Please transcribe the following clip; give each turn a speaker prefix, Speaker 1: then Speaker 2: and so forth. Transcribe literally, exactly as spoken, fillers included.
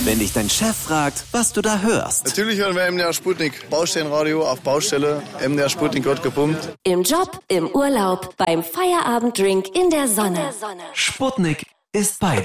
Speaker 1: Wenn dich dein Chef fragt, was du da hörst.
Speaker 2: Natürlich hören wir M D R Sputnik. Baustellenradio auf Baustelle. M D R Sputnik wird gepumpt.
Speaker 3: Im Job, im Urlaub, beim Feierabenddrink in der Sonne.
Speaker 1: Sputnik ist bei